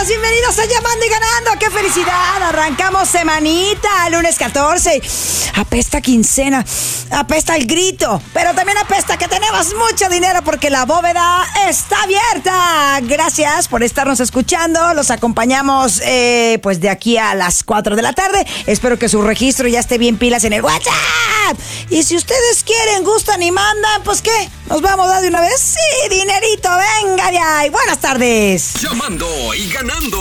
bienvenidos a Llamando y Ganando. ¡Qué felicidad! Arrancamos semanita, lunes 14. Apesta quincena, apesta el grito, pero también apesta que tenemos mucho dinero porque la bóveda está abierta. Gracias por estarnos escuchando. Los acompañamos pues de aquí a las 4 de la tarde. Espero que su registro ya esté bien pilas en el WhatsApp. Y si ustedes quieren, gustan y mandan, pues ¿qué? ¿Nos vamos a dar de una vez? Sí, dinerito, venga de ahí. Buenas tardes. Llamando y ganando.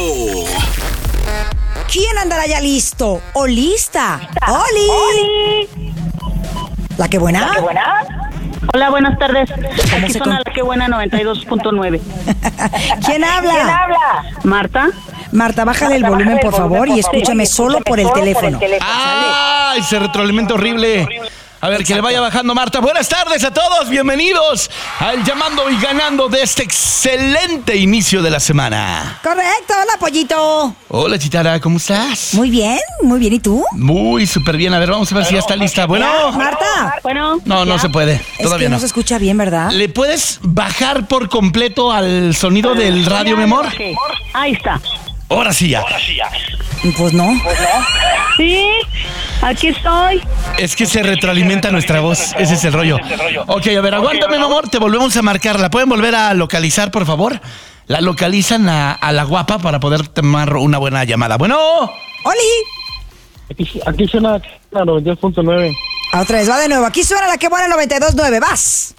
¿Quién andará ya listo o lista? ¡Oli! ¿La que buena? ¿La que buena? Hola, buenas tardes. Aquí se suena La que buena 92.9. ¿Quién habla? ¿Quién habla? Marta. Marta, bájale el volumen, por favor, y escúchame solo por el teléfono. ¡Ay! Se retroalimenta horrible. A ver, que le vaya bajando, Marta. Buenas tardes a todos. Bienvenidos al Llamando y Ganando de este excelente inicio de la semana. Correcto. Hola, pollito. Hola, Chitara. ¿Cómo estás? Muy bien. ¿Y tú? Muy súper bien. A ver, vamos a ver si ya está lista. Bueno. Marta. Bueno. No se puede. Todavía es que no se escucha bien, ¿verdad? ¿Le puedes bajar por completo al sonido del radio, mi amor? Ahí está. Ahora sí ya. Pues no. Sí, aquí estoy. Es que se retroalimenta nuestra voz. Ese es el rollo. Ok, a ver, aguántame, mi amor. Te volvemos a marcar. ¿La pueden volver a localizar, por favor? La localizan a la guapa para poder tomar una buena llamada. Bueno. ¡Oli! Aquí suena la 92.9. Otra vez, va de nuevo. Aquí suena La que buena 92.9. ¡Vas!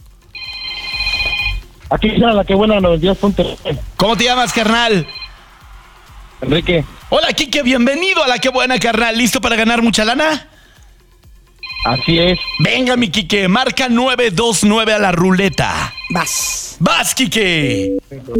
Aquí suena La que buena 92.9. ¿Cómo te llamas, carnal? Enrique. Hola, Kike, bienvenido a La que buena, carnal. ¿Listo para ganar mucha lana? Así es. Venga, mi Kike, marca 929 a la ruleta. Vas. ¡Vas, Kike!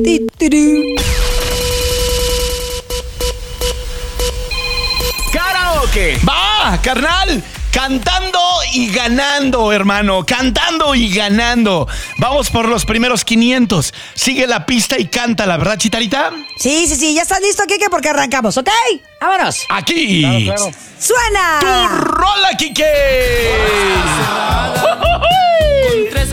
¡Karaoke! ¡Va, carnal! Cantando y ganando, hermano. Cantando y ganando. Vamos por los primeros 500. Sigue la pista y cántala, ¿verdad, Chitarita? Sí. Ya estás listo, Kike, porque arrancamos, ¿ok? ¡Vámonos! Aquí. Claro. ¡Suena! ¡Tu rola, Kike! Con 3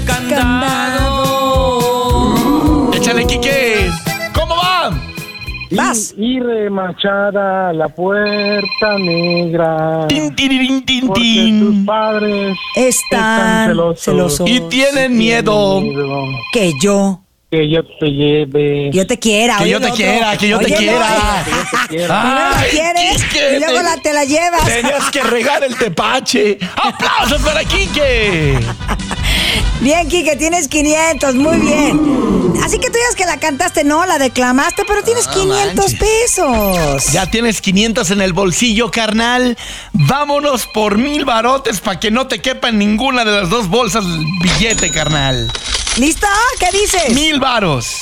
candados. Échale, Kike. ¿Cómo va? Vas. Y remachada la puerta negra. Tin, tirirín, tin, Porque tin. tus padres Están celosos. Y tienen miedo. Que yo te lleve. te quiera. Que oye, yo te el otro. quiera, que yo te Oye, quiera. Primero la Ay, quieres Kike, y luego te la llevas. Tenías que regar el tepache. ¡Aplausos para Kike! Bien, Kike, tienes 500, muy bien. Así que tú digas que la cantaste, no, la declamaste, pero tienes 500 manches. pesos. Ya tienes 500 en el bolsillo, carnal. Vámonos por 1000 barotes para que no te quepa en ninguna de las dos bolsas el billete, carnal. ¿Listo? ¿Qué dices? 1000 varos.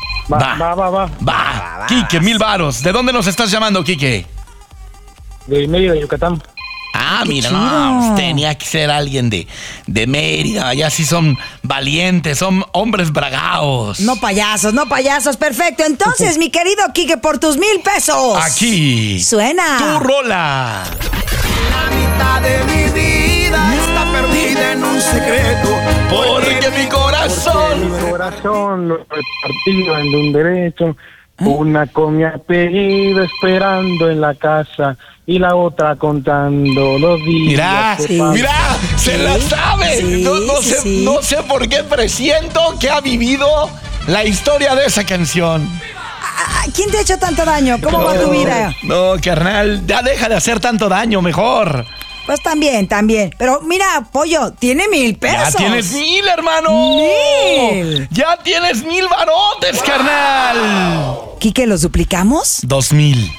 Va. Kike, 1000 varos. ¿De dónde nos estás llamando, Kike? De Mérida, de Yucatán. Ah, mira, chido. no, tenía que ser alguien de Mérida. Allá sí son valientes, son hombres bragaos. No payasos. Perfecto. Entonces, mi querido Kike, por tus 1000 pesos. Aquí. Suena. Tu rola. La mitad de mi vida está perdida en un secreto. Porque mi corazón. Mi corazón lo he partido en un derecho. Una con mi apellido esperando en la casa y la otra contando los días. Mira, se la sabe. Sí, No sé por qué presiento que ha vivido la historia de esa canción. ¿Quién te ha hecho tanto daño? ¿Cómo va tu vida? No, carnal, ya deja de hacer tanto daño, mejor. Pues también. Pero mira, pollo, tiene 1000 pesos. Ya tienes 1000, hermano. 1000. Ya tienes 1000 barotes, carnal. Kike, ¿los duplicamos? 2000.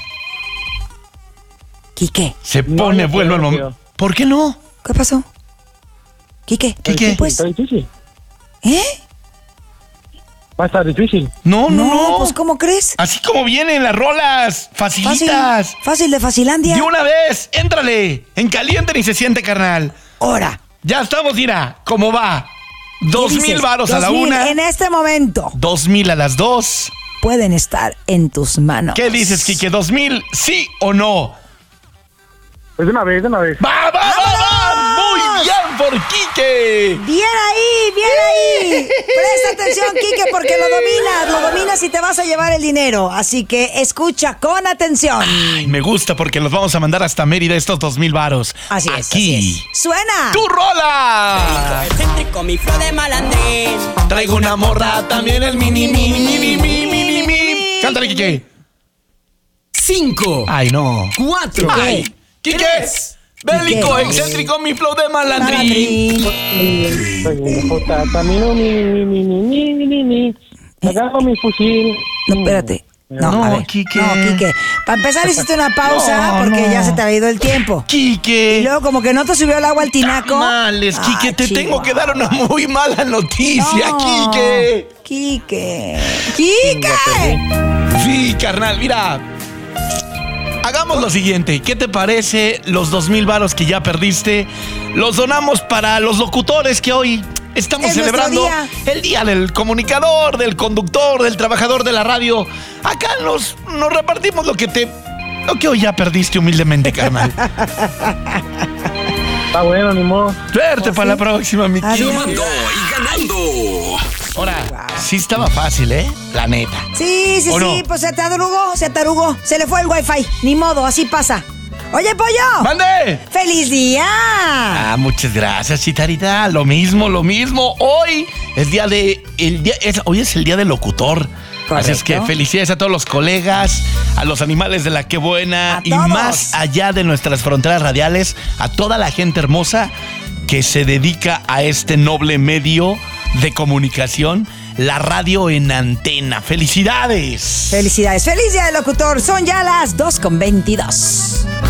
Kike, Se pone vuelo el momento. ¿Por qué no? ¿qué pasó? Kike, Kike. pues, Está difícil. ¿eh? Va a estar difícil. No. Pues, ¿cómo crees? Así como vienen las rolas, facilitas. Fácil de Facilandia. De una vez, éntrale. En caliente ni se siente, carnal. Hora. Ya estamos, mira, ¿cómo va? ¿Qué 2000 dices? varos a la 2000 una. En este momento 2000 a las 2. pueden estar en tus manos. ¿Qué dices, Kike? ¿2000, sí o no? Pues de una vez. ¡Va! ¡Muy bien! por Quique. Bien ahí. Presta atención, Quique, porque lo dominas y te vas a llevar el dinero. Así que escucha con atención. Ay, me gusta porque los vamos a mandar hasta Mérida estos 2,000 varos. Así es. Aquí. Suena. ¡Tu rola! Excéntrico, mi flow de malandrín. Traigo una morra, también el mini. Cántale, Quique. 5, Ay, no. 4, Ay, Quique. Bélico, excéntrico, mi flow de malandrín. Camino mi. Agarro mi fusil. No, espérate. No, a ver. Quique. No, Quique. Para empezar hiciste una pausa porque ya se te había ido el tiempo. Quique. Y luego como que no te subió el agua al tinaco. Males, Quique, Ay, te tengo que dar una muy mala noticia, No. Quique. Quique. Sí, carnal, mira. Hagamos lo siguiente. ¿Qué te parece los 2,000 varos que ya perdiste? Los donamos para los locutores que hoy estamos Es celebrando nuestro el día del comunicador, del conductor, del trabajador de la radio. Acá nos repartimos lo que hoy ya perdiste humildemente, carnal. Está bueno, ni modo. Suerte para la próxima, mi Quique. sumando y ganando. Ahora, sí estaba fácil, ¿eh? La neta. Sí, ¿O no? pues se atarugó. Se le fue el wifi. Ni modo, así pasa. Oye, pollo. ¡Mande! ¡Feliz día! Ah, muchas gracias, Chitarita. Lo mismo. Hoy hoy es el día del locutor. Correcto. Así es que felicidades a todos los colegas, a los animales de la Qué Buena A y todos. más allá de nuestras fronteras radiales, a toda la gente hermosa que se dedica a este noble medio de comunicación, la radio en antena. ¡Felicidades! Felicidades. ¡Feliz día del locutor! Son ya las 2:22.